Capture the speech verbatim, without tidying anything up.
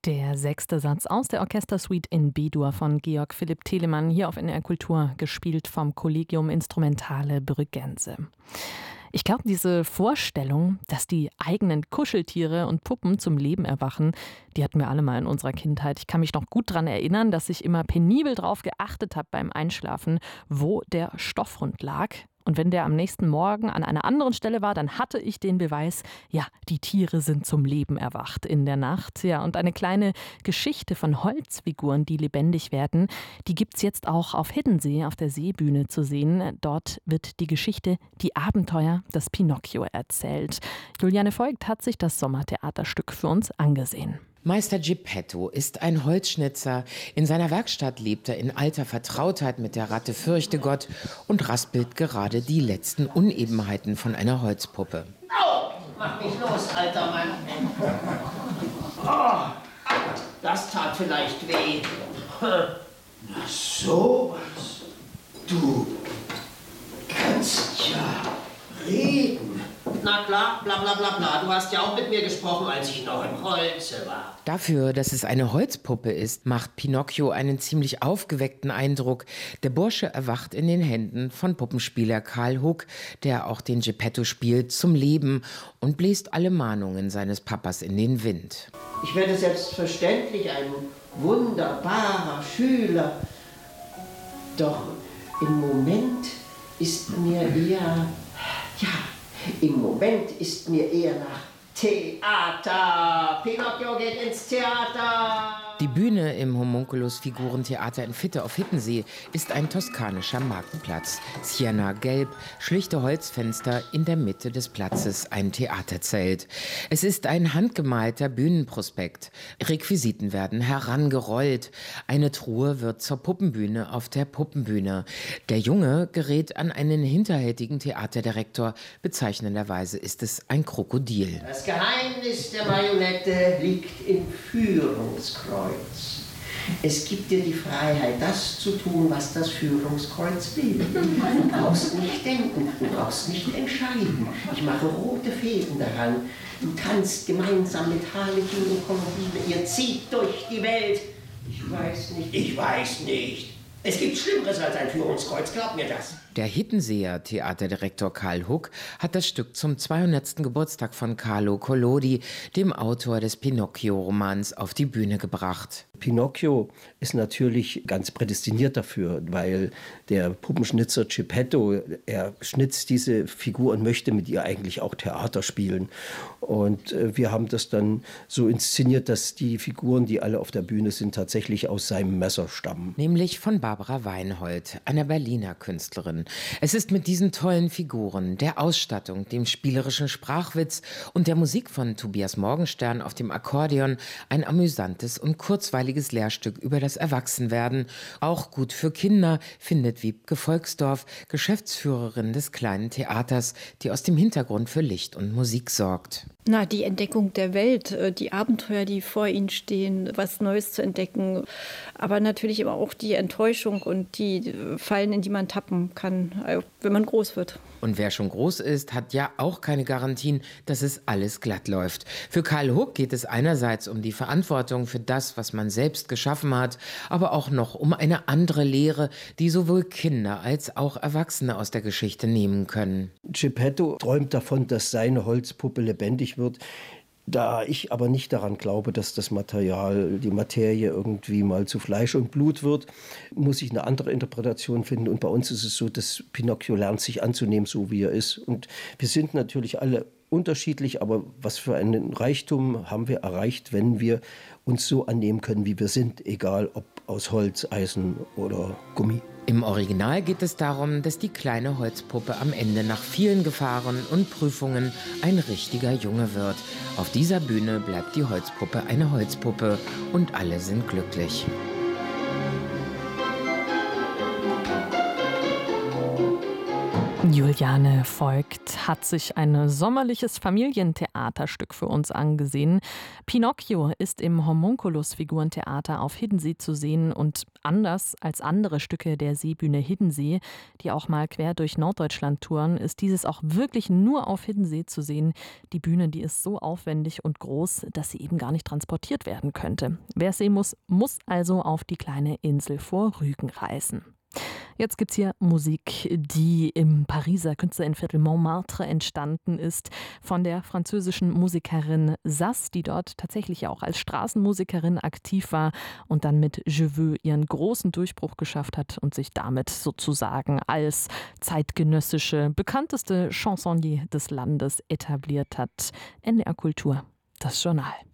Der sechste Satz aus der Orchestersuite in B-Dur von Georg Philipp Telemann, hier auf N D R Kultur, gespielt vom Collegium Instrumentale Brüggense. Ich glaube, diese Vorstellung, dass die eigenen Kuscheltiere und Puppen zum Leben erwachen, die hatten wir alle mal in unserer Kindheit. Ich kann mich noch gut daran erinnern, dass ich immer penibel drauf geachtet habe beim Einschlafen, wo der Stoffhund lag. Und wenn der am nächsten Morgen an einer anderen Stelle war, dann hatte ich den Beweis, ja, die Tiere sind zum Leben erwacht in der Nacht. Ja, und eine kleine Geschichte von Holzfiguren, die lebendig werden, die gibt's jetzt auch auf Hiddensee auf der Seebühne zu sehen. Dort wird die Geschichte Die Abenteuer des Pinocchio erzählt. Juliane Voigt hat sich das Sommertheaterstück für uns angesehen. Meister Geppetto ist ein Holzschnitzer. In seiner Werkstatt lebt er in alter Vertrautheit mit der Ratte Fürchtegott und raspelt gerade die letzten Unebenheiten von einer Holzpuppe. Au! Mach mich los, alter Mann. Oh, das tat vielleicht weh. Na sowas. Du kannst ja reden. Na klar, bla bla bla bla. Du hast ja auch mit mir gesprochen, als ich noch im Holze war. Dafür, dass es eine Holzpuppe ist, macht Pinocchio einen ziemlich aufgeweckten Eindruck. Der Bursche erwacht in den Händen von Puppenspieler Karl Huck, der auch den Geppetto spielt, zum Leben und bläst alle Mahnungen seines Papas in den Wind. Ich werde selbstverständlich ein wunderbarer Schüler. Doch im Moment ist mir eher... Ja... Im Moment ist mir eher nach Theater. Pinocchio geht ins Theater. Die Bühne im Homunculus-Figurentheater in Fitte auf Hiddensee ist ein toskanischer Marktplatz. Sienna-gelb, schlichte Holzfenster, in der Mitte des Platzes ein Theaterzelt. Es ist ein handgemalter Bühnenprospekt. Requisiten werden herangerollt. Eine Truhe wird zur Puppenbühne auf der Puppenbühne. Der Junge gerät an einen hinterhältigen Theaterdirektor. Bezeichnenderweise ist es ein Krokodil. Das Geheimnis der Marionette liegt im Führungskreuz. Es gibt dir die Freiheit, das zu tun, was das Führungskreuz will. Du brauchst nicht denken, du brauchst nicht entscheiden. Ich mache rote Fäden daran. Du tanzt gemeinsam mit Harlekin und Kommodine. Ihr zieht durch die Welt. Ich weiß nicht. Ich weiß nicht. Es gibt Schlimmeres als ein Führungskreuz, glaub mir das. Der Hiddenseer Theaterdirektor Karl Huck hat das Stück zum zweihundertsten Geburtstag von Carlo Collodi, dem Autor des Pinocchio-Romans, auf die Bühne gebracht. Pinocchio ist natürlich ganz prädestiniert dafür, weil der Puppenschnitzer Geppetto, er schnitzt diese Figur und möchte mit ihr eigentlich auch Theater spielen. Und äh, wir haben das dann so inszeniert, dass die Figuren, die alle auf der Bühne sind, tatsächlich aus seinem Messer stammen. Nämlich von Barbara Weinhold, einer Berliner Künstlerin. Es ist mit diesen tollen Figuren, der Ausstattung, dem spielerischen Sprachwitz und der Musik von Tobias Morgenstern auf dem Akkordeon ein amüsantes und kurzweiliges Lehrstück über das Erwachsenwerden. Auch gut für Kinder, findet Wiebke Volksdorf, Geschäftsführerin des kleinen Theaters, die aus dem Hintergrund für Licht und Musik sorgt. Na, die Entdeckung der Welt, die Abenteuer, die vor ihnen stehen, was Neues zu entdecken, aber natürlich immer auch die Enttäuschung und die Fallen, in die man tappen kann, wenn man groß wird. Und wer schon groß ist, hat ja auch keine Garantien, dass es alles glatt läuft. Für Karl Huck geht es einerseits um die Verantwortung für das, was man selbst geschaffen hat, aber auch noch um eine andere Lehre, die sowohl Kinder als auch Erwachsene aus der Geschichte nehmen können. Geppetto träumt davon, dass seine Holzpuppe lebendig wird. Da ich aber nicht daran glaube, dass das Material, die Materie irgendwie mal zu Fleisch und Blut wird, muss ich eine andere Interpretation finden. Und bei uns ist es so, dass Pinocchio lernt, sich anzunehmen, so wie er ist. Und wir sind natürlich alle unterschiedlich, aber was für einen Reichtum haben wir erreicht, wenn wir uns so annehmen können, wie wir sind, egal ob aus Holz, Eisen oder Gummi. Im Original geht es darum, dass die kleine Holzpuppe am Ende nach vielen Gefahren und Prüfungen ein richtiger Junge wird. Auf dieser Bühne bleibt die Holzpuppe eine Holzpuppe und alle sind glücklich. Juliane Voigt hat sich ein sommerliches Familientheaterstück für uns angesehen. Pinocchio ist im Homunculus-Figurentheater auf Hiddensee zu sehen und anders als andere Stücke der Seebühne Hiddensee, die auch mal quer durch Norddeutschland touren, ist dieses auch wirklich nur auf Hiddensee zu sehen. Die Bühne, die ist so aufwendig und groß, dass sie eben gar nicht transportiert werden könnte. Wer es sehen muss, muss also auf die kleine Insel vor Rügen reisen. Jetzt gibt's hier Musik, die im Pariser Künstlerinnenviertel Montmartre entstanden ist, von der französischen Musikerin Sass, die dort tatsächlich auch als Straßenmusikerin aktiv war und dann mit Je veux ihren großen Durchbruch geschafft hat und sich damit sozusagen als zeitgenössische, bekannteste Chansonnier des Landes etabliert hat. N D R Kultur, das Journal.